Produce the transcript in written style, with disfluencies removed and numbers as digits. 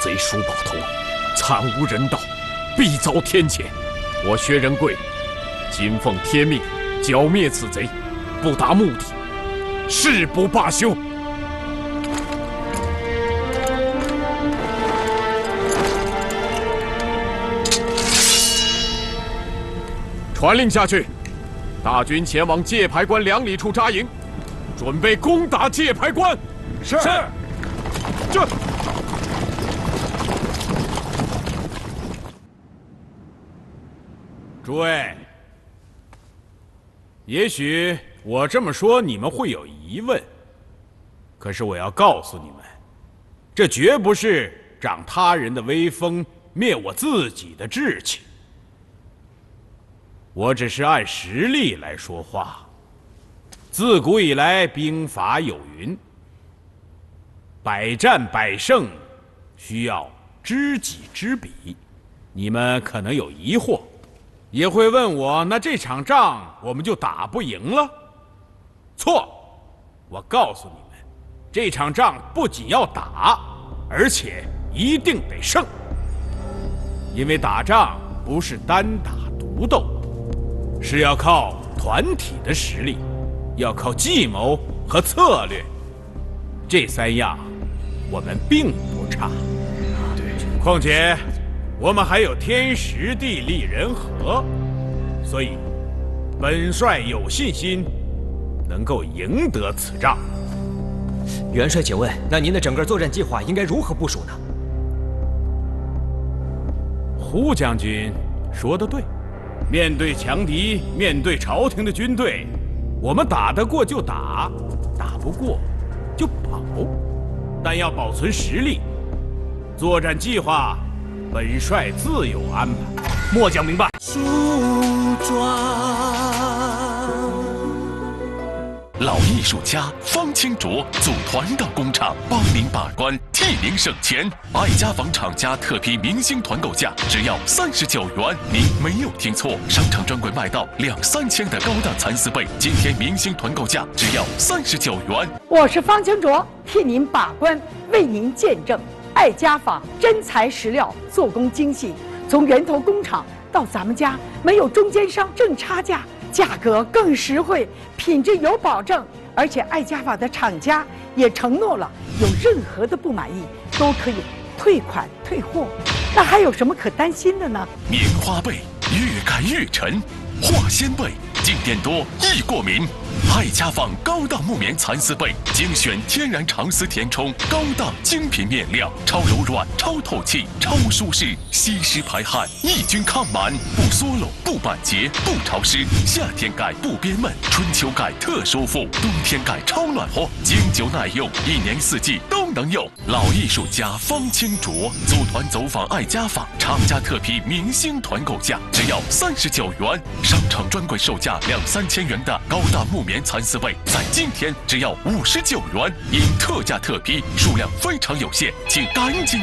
贼鼠宝头，惨无人道，必遭天谴。我薛仁贵今奉天命，剿灭此贼，不达目的，誓不罢休。传令下去，大军前往界牌关2里处扎营，准备攻打界牌关。 是。 这。 诸位，也许我这么说你们会有疑问，可是我要告诉你们，这绝不是长他人的威风，灭我自己的志气。我只是按实力来说话。自古以来，兵法有云：百战百胜，需要知己知彼。你们可能有疑惑，也会问我，那这场仗我们就打不赢了？错，我告诉你们，这场仗不仅要打，而且一定得胜。因为打仗不是单打独斗，是要靠团体的实力，要靠计谋和策略。这3样，我们并不差。对，况且我们还有天时地利人和，所以本帅有信心能够赢得此仗。 元帅，请问，那您的整个作战计划应该如何部署呢？ 胡将军说得对，面对强敌，面对朝廷的军队，我们打得过就打，打不过就跑，但要保存实力。作战计划，本帅自有安排。 末将明白。 梳妆。 老艺术家方清卓组团到工厂，帮您把关，替您省钱。爱家纺厂家特批明星团购价只要39元，您没有听错，商场专柜卖到2、3千的高档蚕丝被，今天明星团购价只要39元。 我是方清卓，替您把关，为您见证。爱家纺真材实料，做工精细，从源头工厂到咱们家，没有中间商挣差价，价格更实惠，品质有保证。而且爱家纺的厂家也承诺了，有任何的不满意都可以退款退货。那还有什么可担心的呢？ 棉花被越盖越沉，化纤被静电多易过敏。爱家纺高档木棉蚕丝被，精选天然长丝填充，高档精品面料，超柔软、超透气、超舒适，吸湿排汗，抑菌抗螨，不缩漏、不板结、不潮湿。夏天盖不憋闷，春秋盖特舒服，冬天盖超暖和，经久耐用，1年4季都能用。老艺术家方清卓组团走访爱家纺，厂家特批明星团购价只要39元，商场专柜售价2、3千元的高档木棉蚕丝被，在今天只要59元，因特价特批，数量非常有限，请赶紧